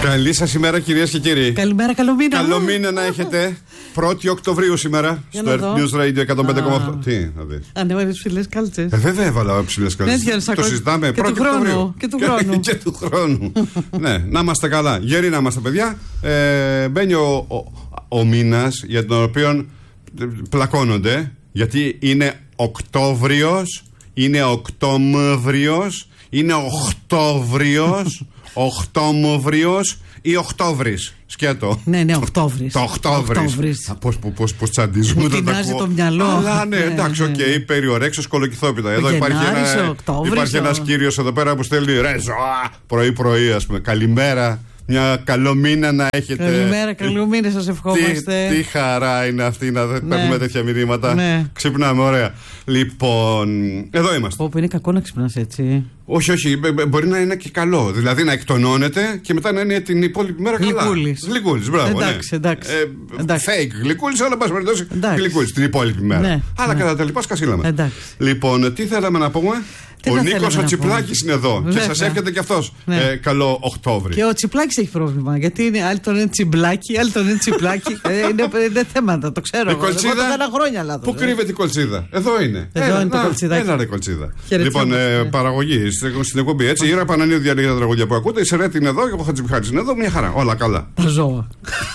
Καλή σας ημέρα, κυρίες και κύριοι. Καλημέρα, καλό μήνα. Καλό μήνα να έχετε. 1η Οκτωβρίου σήμερα στο Earth News Radio 105,8. Τι να δεις. Ανέβαλες ψηλές κάλτσες. Βέβαια έβαλα ψηλές κάλτσες. Το συζητάμε 1η Οκτωβρίου. Και του χρόνου. Και του χρόνου. Ναι, να είμαστε καλά. Γεροί να είμαστε, παιδιά. Μπαίνει ο μήνας για τον οποίο πλακώνονται. Γιατί είναι Οκτώβριος, είναι Οκτώβριος, είναι Οκτώβριος, Οκτώβριος ή Οκτώβρης. Σκέτο. Ναι, Οκτώβρης. Το Οκτώβρης. Πώς τσαντίζουμε το τακού. Το μυαλό. Αλλά ναι, εντάξει, οκ, περιορέξω κολοκυθόπιτα. Εδώ υπάρχει ένας κύριος εδώ πέρα που στέλνει ρε ζωά πρωί-πρωί, ας πούμε. Καλημέρα. Μια καλό μήνα να έχετε. Καλημέρα, καλό μήνα σας ευχόμαστε. Τι χαρά είναι αυτή να παίρνουμε τέτοια μηνύματα. Ναι. Ξυπνάμε, ωραία. Λοιπόν, εδώ είμαστε. Όπου είναι κακό να ξυπνάς έτσι. Όχι, μπορεί να είναι και καλό. Δηλαδή να εκτονώνεται και μετά να είναι την υπόλοιπη μέρα καλά. Γλυκούλης, μπράβο. Εντάξει. Fake γλυκούλης, αλλά πας περιπτώσει γλυκούλης την υπόλοιπη μέρα. Ναι. Αλλά κατά τα λοιπά σκασίλαμε. Λοιπόν, τι θέλαμε να πούμε. Ο Νίκος ο Τσιπλάκης είναι εδώ. Και σας εύχεται και αυτός καλό Οκτώβρη. Και ο Τσιπλάκης έχει πρόβλημα. Γιατί άλλοι τον είναι Τσιμπλάκι, άλλοι τον είναι Τσιπλάκι. Είναι θέματα, το ξέρω. Η κολτσίδα. Χρόνια λάθος. Πού κρύβεται η κολτσίδα? Εδώ είναι. Εδώ είναι το κολτσιδάκι. Έλα ρε κολτσίδα. Λοιπόν, παραγωγή στην εκπομπή έτσι. Η Ήρα Πανανίου διαλύει τα τραγούδια που ακούτε. Η Σερέτη είναι εδώ και ο Χατζημιχάλης είναι εδώ. Μια χαρά. Όλα καλά. Τα ζώα.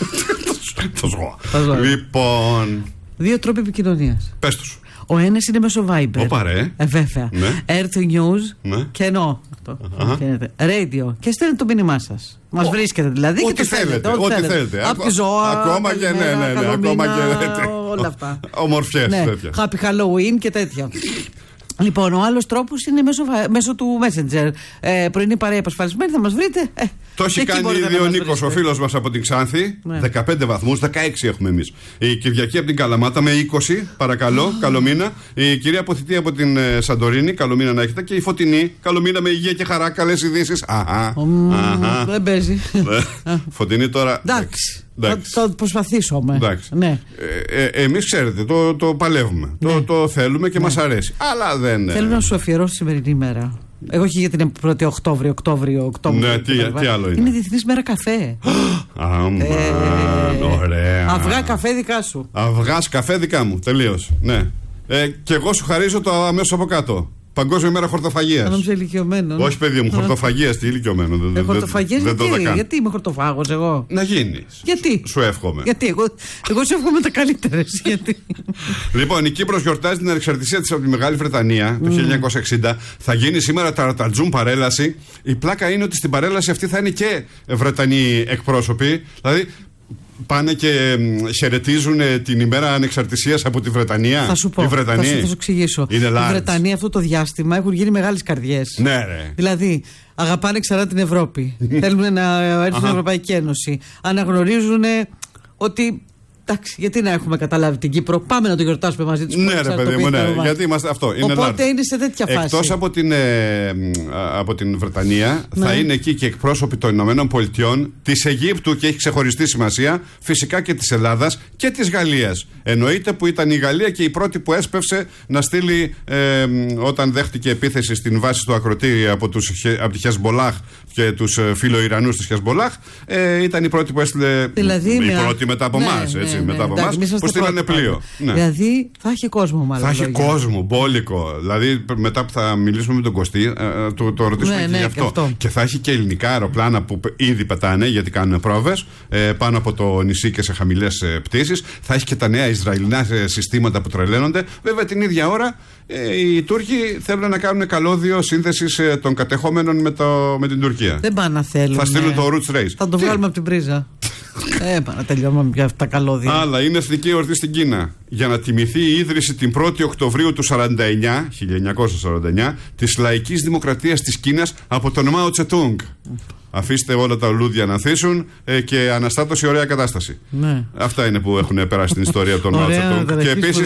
Τα ζώα. Λοιπόν. 2 τρόποι επικοινωνίας. Πες τους. Ο ένας είναι μέσω Viber. Ωπα ρε. Βέβαια. Ναι. Earth News. Ναι. Και ενώ. Radio. Και στέλνετε το μήνυμά σας. Μας βρίσκετε δηλαδή. Ό,τι θέλετε. Από τη ζώα. Ακόμα και ναι. Ακόμα και όλα αυτά. Ομορφιές τέτοια. Happy Halloween και τέτοια. Λοιπόν, ο άλλος τρόπος είναι μέσω του Messenger. Πρωινή παρέα επασφαλισμένη, θα μας βρείτε. Το έχει κάνει ήδη ο Νίκος, ο φίλος μας από την Ξάνθη. 15 βαθμούς, 16 έχουμε εμείς. Η Κυριακή από την Καλαμάτα με 20, παρακαλώ, καλό μήνα. Η κυρία Αποθητή από την Σαντορίνη, καλό μήνα να έχετε. Και η Φωτεινή, καλό μήνα με υγεία και χαρά, καλές ειδήσεις. Δεν παίζει. Φωτεινή τώρα. Εντάξει. Θα προσπαθήσουμε. Ναι. Εμείς ξέρετε, το παλεύουμε. Το θέλουμε και μας αρέσει. Αλλά δεν. Θέλω να σου αφιερώσω τη σημερινή ημέρα. Εγώ όχι γιατί είναι 1η Οκτώβριο. Ναι, τι άλλο είναι? Είναι Διεθνής Μέρα Καφέ. Ωραία. Αυγά καφέ δικά σου. Αυγάς καφέ δικά μου. Τελείως. Ναι. Και εγώ σου χαρίζω το αμέσως από κάτω. Παγκόσμια ημέρα χορτοφαγίας. Νόμιζα ηλικιωμένο. Όχι, παιδί μου, χορτοφαγίας, τι ηλικιωμένο. Χορτοφαγίας, γιατί είμαι χορτοφάγος εγώ? Να γίνεις. Γιατί? Σου εύχομαι. Γιατί εγώ σου εύχομαι τα καλύτερες. Γιατί? Λοιπόν, η Κύπρος γιορτάζει την ανεξαρτησία της από τη Μεγάλη Βρετανία το 1960. Θα γίνει σήμερα ταρατατζούμ παρέλαση. Η πλάκα είναι ότι στην παρέλαση αυτή θα είναι και Βρετανοί εκπρόσωποι. Δηλαδή, πάνε και χαιρετίζουν την ημέρα ανεξαρτησίας από τη Βρετανία. Θα σου πω. Θα σου εξηγήσω. Οι Βρετανοί αυτό το διάστημα έχουν γίνει μεγάλες καρδιές. Ναι, ρε. Δηλαδή, αγαπάνε ξανά την Ευρώπη. Θέλουν να έρθουν στην Ευρωπαϊκή Ένωση. Αναγνωρίζουν ότι. Εντάξει, γιατί να έχουμε καταλάβει την Κύπρο, πάμε να το γιορτάσουμε μαζί τους. Ναι, ρε παιδί μου, ναι. Γιατί είμαστε αυτό. Είναι οπότε είναι σε τέτοια φάση. Εκτός από την Βρετανία, θα είναι εκεί και εκπρόσωποι των Ηνωμένων Πολιτειών, της Αιγύπτου και έχει ξεχωριστή σημασία, φυσικά και της Ελλάδας και της Γαλλίας. Εννοείται που ήταν η Γαλλία και η πρώτη που έσπευσε να στείλει όταν δέχτηκε επίθεση στην βάση του ακροτήρι από τη Χεσμπολάχ και τους φιλοϊρανούς της Χεσμπολάχ. Ήταν η πρώτη που έστειλε. Δηλαδή, η πρώτη μετά από εμάς. Μετά από εμάς που στείλανε πλοίο. Δηλαδή θα έχει κόσμο, μάλλον. Θα έχει κόσμο, μπόλικο. Δηλαδή μετά που θα μιλήσουμε με τον Κωστή, το ρωτήσουμε και γι' αυτό. Και θα έχει και ελληνικά αεροπλάνα που ήδη πετάνε γιατί κάνουν πρόβες πάνω από το νησί και σε χαμηλές πτήσεις. Θα έχει και τα νέα Ισραηλινά συστήματα που τρελαίνονται. Βέβαια την ίδια ώρα οι Τούρκοι θέλουν να κάνουν καλώδιο σύνθεσης των κατεχόμενων με την Τουρκία. Δεν πάνε να θέλουν. Θα στείλουν το Roots Race. Θα το βγάλουμε από την πρίζα. Να τελειώνουμε πια αυτά τα καλώδια. Αλλά είναι εθνική εορτή στην Κίνα για να τιμηθεί η ίδρυση την 1η Οκτωβρίου του 1949 της λαϊκής δημοκρατίας της Κίνας από τον Μάο Τσετούγκ. Αφήστε όλα τα λουλούδια να θύσουν και αναστάτωση, ωραία κατάσταση. Ναι. Αυτά είναι που έχουν περάσει στην ιστορία από τον Μάο Τσετούγκ.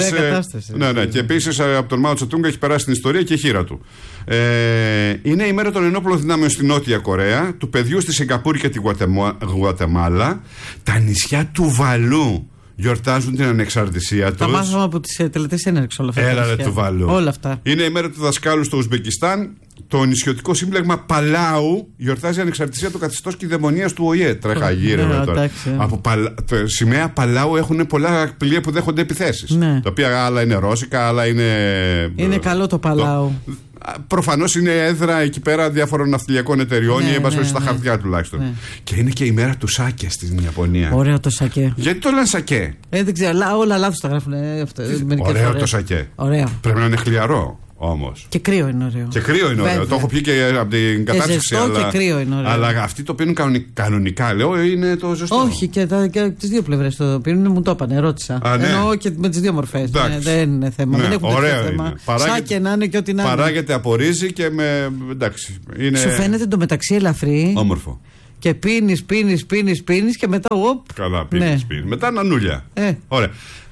Και επίσης από τον Μάο Τσετούγκ έχει περάσει στην ιστορία και η χείρα του. Είναι η μέρα των ενόπλων δυνάμεων στην Νότια Κορέα, του παιδιού στη Σιγκαπούρη και τη Γουατεμάλα. Τα νησιά του Βαλού γιορτάζουν την ανεξαρτησία τους. Τα μάθαμε από τις τελετές έναρξης όλα αυτά. Έλα ρε του Βαλού. Όλα αυτά. Είναι η μέρα του δασκάλου στο Ουσμπεκιστάν. Το νησιωτικό σύμπλεγμα Παλάου γιορτάζει ανεξαρτησία του καθεστώς κυδαιμονίας του ΟΗΕ. Τρέχα γύρω τώρα. Από σημαία Παλάου έχουν πολλά πλοία που δέχονται επιθέσεις. Ναι. Τα οποία άλλα είναι ρώσικα, άλλα είναι. Είναι καλό το Παλάου. Προφανώς είναι έδρα εκεί πέρα διάφορων ναυτιλιακών εταιριών ή έμπασχολη στα χαρτιά τουλάχιστον. Ναι. Και είναι και η μέρα του σάκε στην Ιαπωνία. Ωραίο το σάκε. Γιατί το λένε σάκε? Δεν ξέρω, όλα λάθος τα γράφουν. Ωραίο το σάκε. Πρέπει να είναι χλιαρό. Όμως. Και κρύο είναι ωραίο. Και κρύο είναι ωραίο. Το έχω πει και από την κατάρτιση. Ζεστό και κρύο είναι ωραίο. Αλλά αυτοί το πίνουν κανονικά, λέω, είναι το ζεστό. Όχι, και τις δύο πλευρές το πίνουν, μου το είπαν, ρώτησα. Ναι. Εννοώ και με τις δύο μορφές. Δεν είναι θέμα. Ναι, δεν έχουν τέτοιο θέμα. Σάκε να είναι και ό,τι να είναι. Παράγεται από ρύζι και με. Εντάξει. Είναι... Σου φαίνεται το μεταξύ ελαφρύ. Όμορφο. Και πίνεις και μετά. Καλά, πίνεις. Μετά νανούλια. Ωραία.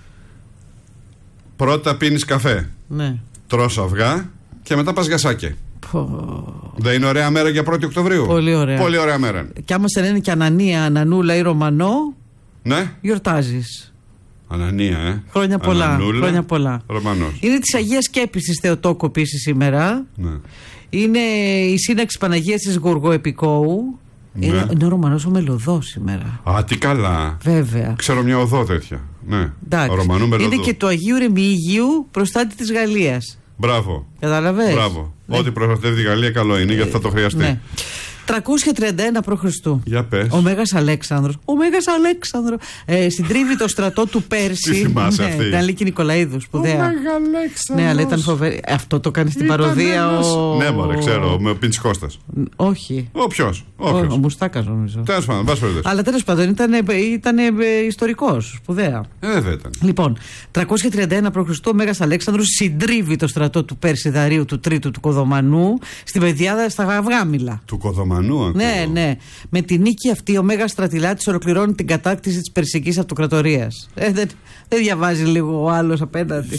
Πρώτα πίνεις καφέ. Ναι. Τρως αυγά και μετά πας για σάκε. Δεν είναι ωραία μέρα για 1η Οκτωβρίου? Πολύ ωραία. Πολύ ωραία μέρα. Και άμα σε λένε και Ανανία, Ανανούλα ή Ρωμανό, ναι, γιορτάζεις. Ανανία, Χρόνια πολλά. Ανανούλα, χρόνια πολλά. Ρωμανός. Είναι της Αγίας Σκέπης της Θεοτόκοπης σήμερα. Ναι. Είναι η σύναξη Παναγίας της Γοργοεπικόου. Ναι. Είναι ο Ρωμανός ο Μελωδός σήμερα. Α, τι καλά. Βέβαια. Ξέρω μια οδό τέτοια. Ναι. Ρωμανού Μελωδού. Είναι και του Αγίου Ρεμιήγιου, προστάτη της Γαλλίας. Μπράβο. Καταλαβες. Μπράβο. Ναι. Ό,τι προστατεύει η Γαλλία καλό είναι, γιατί θα το χρειαστεί. Ναι. 331 π.Χ. Για πες. Ο Μέγας Αλέξανδρος. Συντρίβει το στρατό του Πέρση. Τι θυμάσαι αυτή? Ήταν Λίκη Νικολαίδου, σπουδαία. Ο Μέγα Αλέξανδρος. Ναι, αλλά ήταν φοβερή. Αυτό το κάνει στην παροδία Ναι, μωρέ, ξέρω, με ο Πίντσης Κώστας. Όχι. Ποιος? Ο Μουστάκας, νομίζω. Τέλος πάντων, βάση περιπτώσει. Αλλά τέλος πάντων ήταν ιστορικός, σπουδαία. Βέβαια ήταν. Λοιπόν, 331 π.Χ. ο Μέγας Αλέξανδρος συντρίβει το στρατό του Πέρση Δαρίου του Τρίτου του Κοδομανού στην Πεδιάδα στα Αυγάμιλα. Του Κοδομανού. Ναι, ναι. Με τη νίκη αυτή ο Μέγας Στρατιλάτης ολοκληρώνει την κατάκτηση της Περσικής Αυτοκρατορίας. Δεν διαβάζει λίγο ο άλλος απέναντι.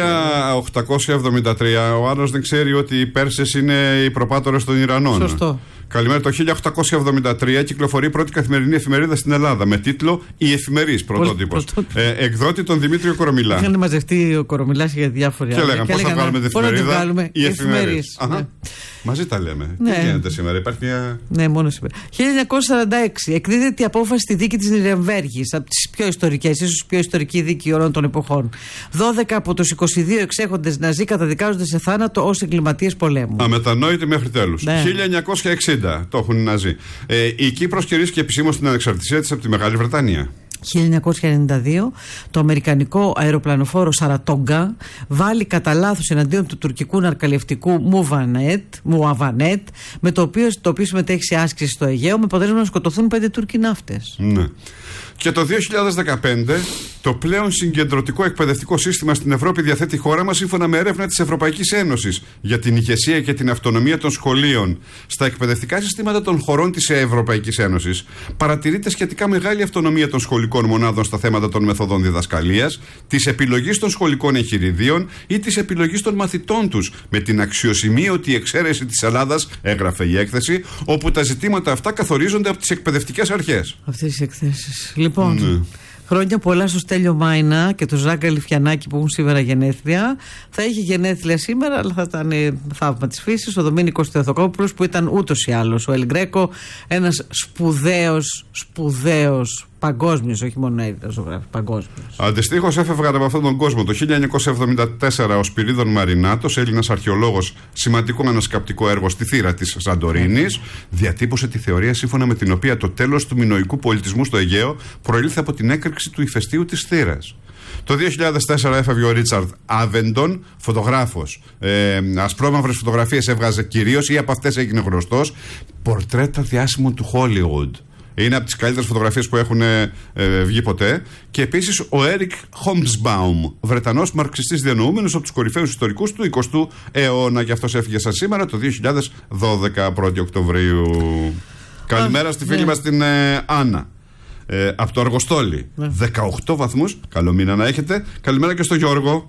1873 ο άλλος δεν ξέρει ότι οι Πέρσες είναι οι προπάτορες των Ιρανών. Σωστό. Καλημέρα. Το 1873 κυκλοφορεί η πρώτη καθημερινή εφημερίδα στην Ελλάδα με τίτλο «Η Εφημερής», πρωτότυπος. Εκδότη τον Δημήτριο Κορομιλά. Είχαν μαζευτεί ο Κορομιλάς για διάφοροι άλλοι. Και λέγανε πώς θα βγάλουμε την εφημερίδα. Η Εφημερής. Μαζί τα λέμε. Ναι. Τι γίνεται σήμερα, υπάρχει μια. Ναι, μόνο σήμερα. 1946 εκδίδεται η απόφαση στη δίκη της Νιρεμβέργης, από τις πιο ιστορικές, ίσως πιο ιστορική δίκη όλων των εποχών. 12 από τους 22 εξέχοντες Ναζί καταδικάζονται σε θάνατο ως εγκληματίες πολέμου. Αμετανόητοι μέχρι τέλους. Ναι. 1960 το έχουν οι Ναζί. Η Κύπρος κηρύσσηκε επισήμως την ανεξαρτησία της από τη Μεγάλη Βρετανία. 1992 το αμερικανικό αεροπλανοφόρο Σαρατόγκα βάλει κατά λάθος εναντίον του τουρκικού ναρκαλιευτικού Μουαβανέτ, με το οποίο συμμετέχει σε άσκηση στο Αιγαίο, με αποτέλεσμα να σκοτωθούν 5 Τούρκοι ναύτες. Ναι. Και το 2015 το πλέον συγκεντρωτικό εκπαιδευτικό σύστημα στην Ευρώπη διαθέτει η χώρα μας σύμφωνα με έρευνα της Ευρωπαϊκής Ένωσης για την ηγεσία και την αυτονομία των σχολείων. Στα εκπαιδευτικά συστήματα των χωρών της Ευρωπαϊκής Ένωσης παρατηρείται σχετικά μεγάλη αυτονομία των σχολικών μονάδων στα θέματα των μεθοδών διδασκαλίας, της επιλογής των σχολικών εγχειριδίων ή της επιλογής των μαθητών τους, με την αξιοσημείωτη εξαίρεση της Ελλάδας, έγραφε η έκθεση, όπου τα ζητήματα αυτά καθορίζονται από τις εκπαιδευτικές αρχές. Αυτές οι εκθέσεις. Λοιπόν, χρόνια πολλά στο Στέλιο Μάινα και τον Ζάκα Λιφιανάκη που έχουν σήμερα γενέθλια. Θα είχε γενέθλια σήμερα, αλλά θα ήταν θαύμα της φύσης. Ο Δομήνικος Θεοθοκόπουλος, που ήταν ούτως ή άλλως ο Ελ Γκρέκο, ένας σπουδαίος παγκόσμιος, όχι μόνο Έλληνας ζωγράφος, παγκόσμιος. Αντιστοίχως έφευγαν από αυτόν τον κόσμο. Το 1974 ο Σπυρίδων Μαρινάτος, Έλληνας αρχαιολόγος, σημαντικό ανασκαπτικό έργο στη θύρα της Σαντορίνης, διατύπωσε τη θεωρία σύμφωνα με την οποία το τέλος του μινωικού πολιτισμού στο Αιγαίο προήλθε από την έκρηξη του ηφαιστείου της θύρας. Το 2004 έφευγε ο Ρίτσαρντ Άβεντον, φωτογράφος. Ασπρόμαυρες φωτογραφίες έβγαζε κυρίως, ή από αυτές έγινε γνωστός. Πορτρέτα διάσημων του Hollywood. Είναι από τις καλύτερες φωτογραφίες που έχουν βγει ποτέ. Και επίσης ο Έρικ Χόμπσμπαουμ, Βρετανός μαρξιστής διανοούμενος από τους κορυφαίους ιστορικούς του 20ου αιώνα. Και αυτός έφυγε σαν σήμερα το 2012, 1η Οκτωβρίου. Καλημέρα στη φίλη μας την Άννα. Από το Αργοστόλι. 18 βαθμούς. Καλό μήνα να έχετε. Καλημέρα και στο Γιώργο.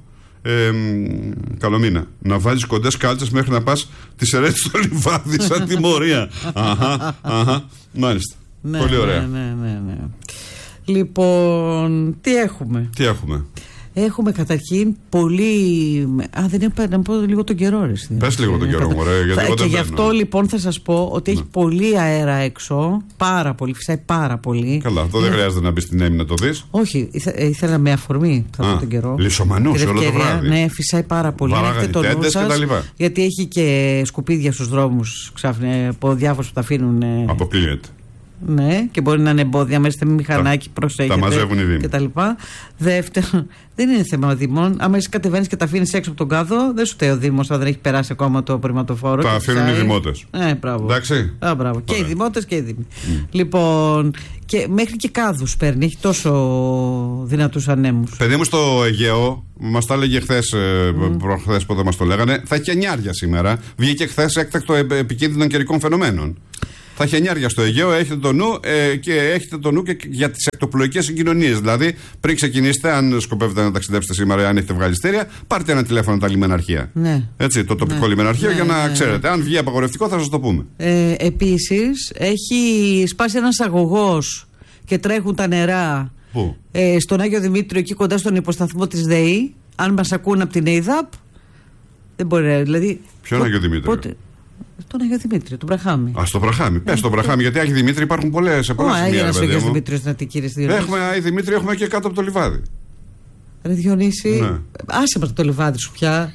Καλό μήνα. Να βάζεις κοντές κάλτσες μέχρι να πας τη Σερέτη στο Λιβάδι σαν τιμωρία. Αχα. Μάλιστα. Πολύ ωραία. Ναι. Λοιπόν, τι έχουμε. Έχουμε καταρχήν πολύ. Δεν είπα να πω λίγο τον καιρό, ρε. Πες λίγο τον καιρό, γιατί και γι' αυτό λοιπόν θα σας πω ότι έχει πολύ αέρα έξω. Πάρα πολύ, φυσάει πάρα πολύ. Καλά, αυτό δεν χρειάζεται να μπει στην Έμι να το δεις. Όχι, ήθελα με αφορμή τον καιρό. Λυσομανούς όλο το βράδυ. Ναι, φυσάει πάρα πολύ. Βαράγανε τέντες και τα λοιπά. Γιατί έχει και σκουπίδια στους δρόμους ξάφνε από διάφορους που τα αφήνουν. Αποκλείεται. Ναι, και μπορεί να είναι εμπόδια μέσα σε μηχανάκι, προσέχετε. Τα μαζεύουν οι Δήμοι. Και τα λοιπά. Δεύτερον, δεν είναι θέμα Δήμων. Άμα εσύ κατεβαίνεις και τα αφήνεις έξω από τον κάδο, δεν σου φταίει ο Δήμος αν δεν έχει περάσει ακόμα το απορριμματοφόρο. Τα αφήνουν οι δημότες. Μπράβο. Εντάξει. Μπράβο. Και οι δημότες και οι Δήμοι. Λοιπόν, και μέχρι και κάδους παίρνει. Έχει τόσο δυνατούς ανέμους. Παιδί μου, στο Αιγαίο, μας τα έλεγε χθες, προχθές πότε μας το λέγανε, θα έχει εννιάρια σήμερα. Βγήκε χθες έκτακτο επικίνδυνων καιρικών φαινομένων. Θα έχει εννιάρια στο Αιγαίο, έχετε το νου και έχετε το νου και για τις εκτοπλοϊκές συγκοινωνίες. Δηλαδή, πριν ξεκινήσετε, αν σκοπεύετε να ταξιδέψετε σήμερα, αν έχετε βγάλει ειστήρια, πάρτε ένα τηλέφωνο τα λιμεναρχεία. Ναι. Έτσι, το τοπικό λιμεναρχείο για να ξέρετε. Αν βγει απαγορευτικό, θα σας το πούμε. Επίσης, έχει σπάσει ένας αγωγός και τρέχουν τα νερά. Πού? Στον Άγιο Δημήτριο, εκεί κοντά στον υποσταθμό της ΔΕΗ. Αν μας ακούν από την ΕΙΔΑΠ, δεν μπορεί. Δηλαδή, ποιον Άγιο Δημήτριο? Τον Άγιο Δημήτριο, τον Μπραχάμι. Στο Μπραχάμι. Πες τον Μπραχάμι, γιατί Άγιο Δημήτρη υπάρχουν σε πολλά σημεία. Άγιο Δημήτριο στην Αττική. Έχουμε Άγιο Δημήτριο, έχουμε και κάτω από το λιβάδι. Ρε Διονύση, ναι. Άσε με το λιβάδι σου πια.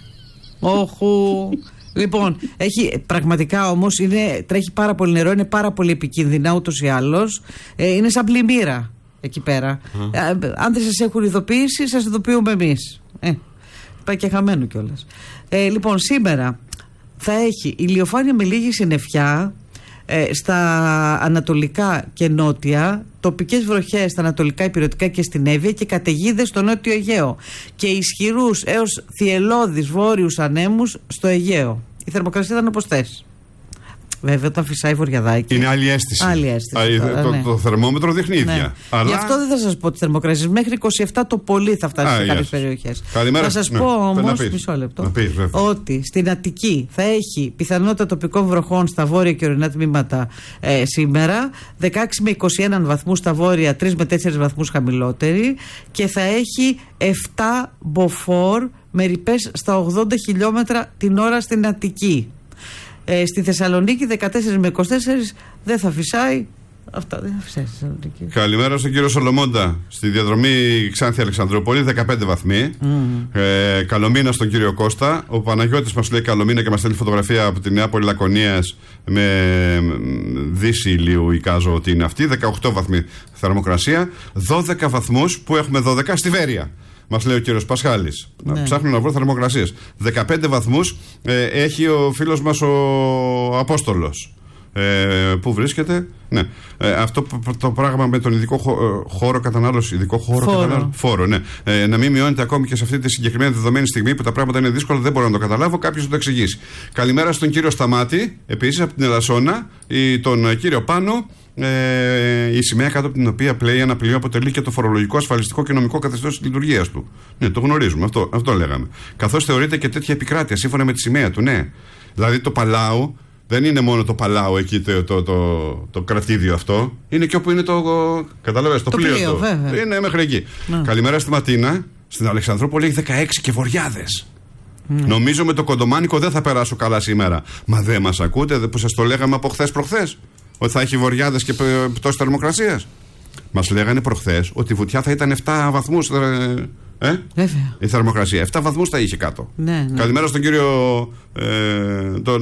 Όχου. Λοιπόν, πραγματικά όμως τρέχει πάρα πολύ νερό, είναι πάρα πολύ επικίνδυνα ούτως ή άλλως. Είναι σαν πλημμύρα εκεί πέρα. Αν δεν σας έχουν ειδοποιήσει, σας ειδοποιούμε εμείς. Πάει και χαμένο κιόλας. Λοιπόν, σήμερα θα έχει ηλιοφάνεια με λίγη συννεφιά στα ανατολικά και νότια, τοπικές βροχές στα ανατολικά ηπειρωτικά και στην Εύβοια και καταιγίδες στο νότιο Αιγαίο και ισχυρούς έως θυελλώδεις βόρειους ανέμους στο Αιγαίο. Η θερμοκρασία ήταν όπως θες. Βέβαια, όταν φυσάει βορειαδάκι. Είναι άλλη αίσθηση. Το θερμόμετρο δείχνει ίδια. Αλλά... Γι' αυτό δεν θα σας πω τις θερμοκρασίες. Μέχρι 27 το πολύ θα φτάσει σε κάποιες περιοχές. Καλημέρα. Θα σας πω όμως, μισό λεπτό, ότι στην Αττική θα έχει πιθανότητα τοπικών βροχών στα βόρεια και ορεινά τμήματα σήμερα. 16 με 21 βαθμούς στα βόρεια, 3 με 4 βαθμούς χαμηλότεροι. Και θα έχει 7 μποφόρ με ρηπές στα 80 χιλιόμετρα την ώρα στην Αττική. Στη Θεσσαλονίκη 14 με 24 δεν θα φυσάει. Αυτά δεν θα φυσάει στη Θεσσαλονίκη. Καλημέρα στον κύριο Σολομόντα. Στη διαδρομή Ξάνθη Αλεξανδρούπολη 15 βαθμοί. Καλομήνα στον κύριο Κώστα. Ο Παναγιώτης μας λέει καλομήνα και μας στέλνει φωτογραφία από τη Νεάπολη Λακωνίας με δύση ηλίου, εικάζω ότι είναι αυτή. 18 βαθμοί θερμοκρασία. 12 βαθμούς που έχουμε 12 στη Βέρεια. Μας λέει ο κύριος Πασχάλης. Ναι. Ψάχνω να βρω θερμοκρασίες. 15 βαθμούς έχει ο φίλος μας ο Απόστολος. Πού βρίσκεται? Ναι. Αυτό το πράγμα με τον ειδικό χώρο κατανάλωση. Ειδικό χώρο φόρο, ναι. Να μην μειώνεται ακόμη και σε αυτή τη συγκεκριμένη δεδομένη στιγμή που τα πράγματα είναι δύσκολα, δεν μπορώ να το καταλάβω. Κάποιος να το εξηγήσει. Καλημέρα στον κύριο Σταμάτη, επίσης από την Ελασσόνα, τον κύριο Πάνο. Η σημαία κάτω από την οποία πλέει ένα πλοίο αποτελεί και το φορολογικό, ασφαλιστικό και νομικό καθεστώς της λειτουργίας του. Ναι, το γνωρίζουμε, αυτό λέγαμε. Καθώς θεωρείται και τέτοια επικράτεια σύμφωνα με τη σημαία του, ναι. Δηλαδή το Παλάου δεν είναι μόνο το Παλάου εκεί το κρατήδιο αυτό, είναι και όπου είναι κατάλαβες, το πλοίο του. Βέβαια. Είναι μέχρι εκεί. Ναι. Καλημέρα στη Ματίνα, στην Αλεξανδρούπολη έχει 16 και βοριάδες. Νομίζω με το κοντομάνικο δεν θα περάσω καλά σήμερα. Μα δεν μας ακούτε που σας το λέγαμε από χθες προχθές? Ότι θα έχει βοριάδες και πτώση θερμοκρασίας. Μας λέγανε προχθές ότι η βουτιά θα ήταν 7 βαθμούς. Η θερμοκρασία. 7 βαθμούς θα είχε κάτω. Ναι. Καλημέρα στον κύριο τον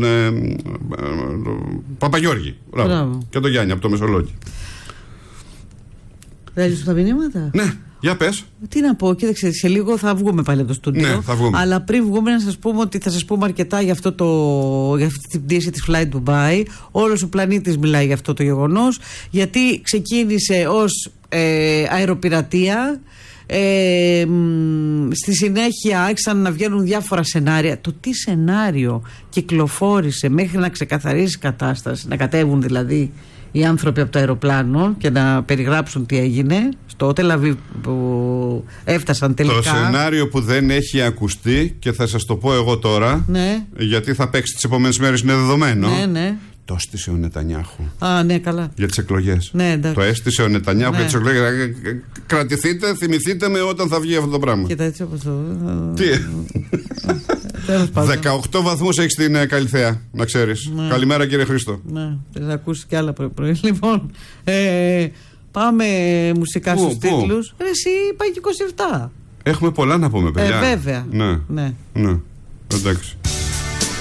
Παπαγιώργη. Και τον Γιάννη από το Μεσολόγγι. Θέλεις τα μηνύματα? Ναι. Για πες. Τι να πω, κοίταξε, σε λίγο θα βγούμε πάλι από το στούντιο. Ναι, θα βγούμε. Αλλά πριν βγούμε να σας πούμε ότι θα σας πούμε αρκετά για αυτή την πτήση της Flight Dubai. Όλος ο πλανήτης μιλάει για αυτό το γεγονός. Γιατί ξεκίνησε ως αεροπειρατεία. Στη συνέχεια άρχισαν να βγαίνουν διάφορα σενάρια. Το τι σενάριο κυκλοφόρησε μέχρι να ξεκαθαρίσει η κατάσταση, να κατέβουν δηλαδή οι άνθρωποι από το αεροπλάνο και να περιγράψουν τι έγινε στο Τελαβίβ που έφτασαν τελικά. Το σενάριο που δεν έχει ακουστεί και θα σας το πω εγώ τώρα, ναι. γιατί θα παίξει τις επόμενες μέρες, είναι δεδομένο. Ναι. Το έστησε ο Νετανιάχου. Α, ναι, καλά. Για τις εκλογές. Ναι, το έστησε ο Νετανιάχου για τις εκλογές. Κρατηθείτε, θυμηθείτε με όταν θα βγει αυτό το πράγμα. Κοίτα, έτσι όπως το. Τι. 18 βαθμούς έχει στην Καλιθέα, να ξέρεις. Ναι. Καλημέρα, κύριε Χρήστο. Ναι, θα ακούσεις και άλλα πρωί. Λοιπόν, πάμε μουσικά στους τίτλους. Εσύ είπα και 27. Έχουμε πολλά να πούμε, παιδιά. Βέβαια. Ναι. Εντάξει.